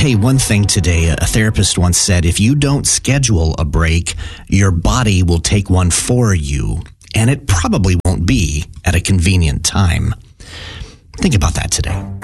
Hey, one thing today, a therapist once said, if you don't schedule a break, your body will take one for you, and it probably won't be at a convenient time. Think about that today.